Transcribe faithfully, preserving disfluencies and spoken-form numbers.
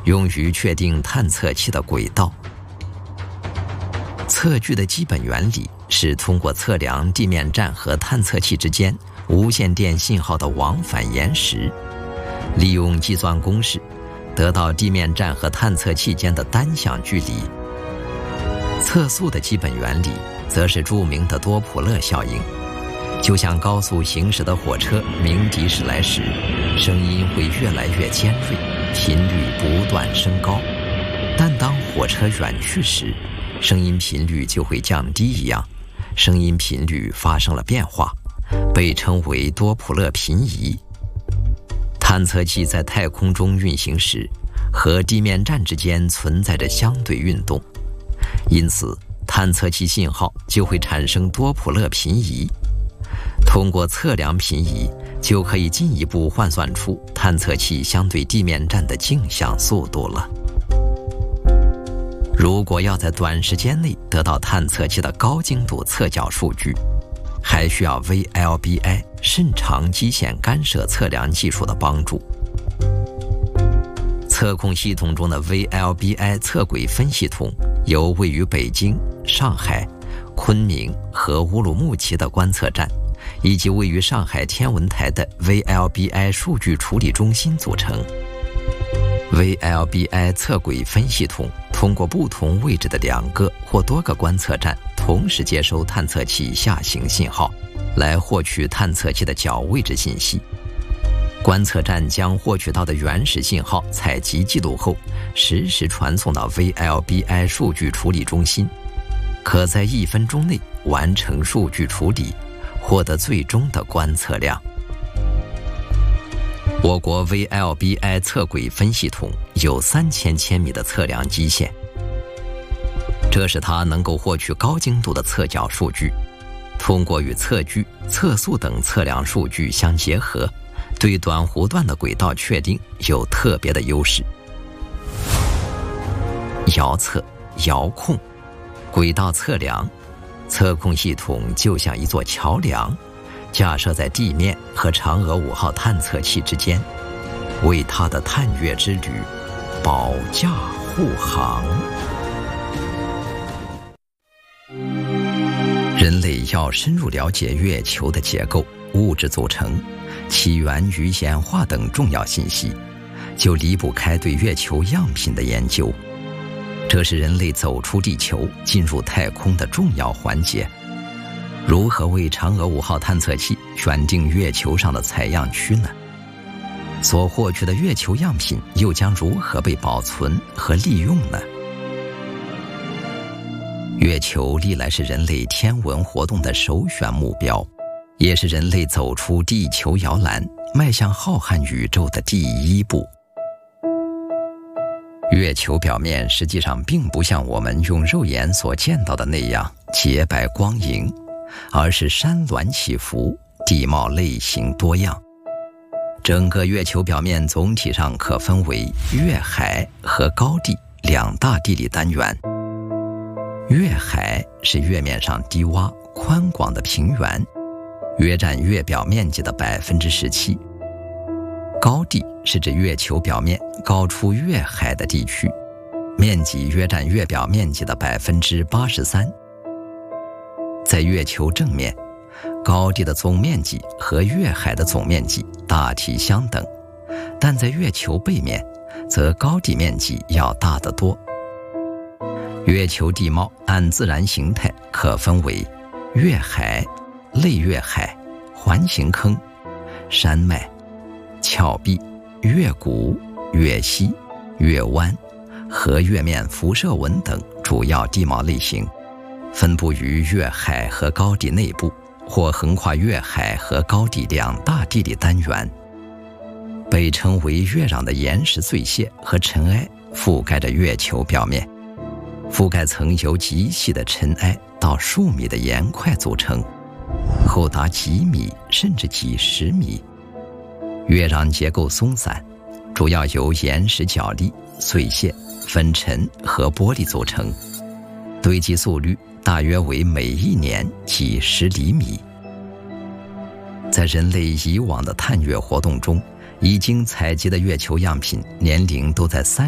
用于确定探测器的轨道。测距的基本原理是通过测量地面站和探测器之间无线电信号的往返延时，利用计算公式得到地面站和探测器间的单向距离。测速的基本原理则是著名的多普勒效应。就像高速行驶的火车鸣笛驶来时，声音会越来越尖锐，频率不断升高，但当火车远去时，声音频率就会降低一样，声音频率发生了变化，被称为多普勒频移。探测器在太空中运行时，和地面站之间存在着相对运动，因此探测器信号就会产生多普勒频移。通过测量频移，就可以进一步换算出探测器相对地面站的径向速度了。如果要在短时间内得到探测器的高精度测角数据，还需要 V L B I 甚长基线干涉测量技术的帮助。测控系统中的 V L B I 测轨分系统由位于北京、上海、昆明和乌鲁木齐的观测站，以及位于上海天文台的 V L B I 数据处理中心组成。V L B I 测轨分系统通过不同位置的两个或多个观测站同时接收探测器下行信号，来获取探测器的角位置信息。观测站将获取到的原始信号采集记录后，实时传送到 V L B I 数据处理中心，可在一分钟内完成数据处理，获得最终的观测量。我国 V L B I 测轨分系统有三千千米的测量基线，这使它能够获取高精度的测角数据，通过与测距、测速等测量数据相结合，对短弧段的轨道确定有特别的优势。遥测、遥控、轨道测量，测控系统就像一座桥梁，架设在地面和嫦娥五号探测器之间，为它的探月之旅保驾护航。人类要深入了解月球的结构、物质组成、起源与演化等重要信息，就离不开对月球样品的研究。这是人类走出地球、进入太空的重要环节。如何为嫦娥五号探测器选定月球上的采样区呢？所获取的月球样品又将如何被保存和利用呢？月球历来是人类天文活动的首选目标，也是人类走出地球摇篮、迈向浩瀚宇宙的第一步。月球表面实际上并不像我们用肉眼所见到的那样洁白光莹，而是山峦起伏，地貌类型多样。整个月球表面总体上可分为月海和高地两大地理单元。月海是月面上低洼宽广的平原，约占月表面积的百分之十七。高地是指月球表面高出月海的地区，面积约占月表面积的百分之八十三。在月球正面，高地的总面积和月海的总面积大体相等，但在月球背面，则高地面积要大得多。月球地貌按自然形态可分为月海、类月海、环形坑、山脉、峭壁、月谷、月溪、月湾和月面辐射纹等主要地貌类型，分布于月海和高地内部，或横跨月海和高地两大地理单元。被称为月壤的岩石碎屑和尘埃覆盖着月球表面，覆盖层由极细的尘埃到数米的岩块组成，厚达几米甚至几十米。月壤结构松散，主要由岩石角砾、碎屑、粉尘和玻璃组成，堆积速率大约为每一年几十厘米。在人类以往的探月活动中，已经采集的月球样品年龄都在三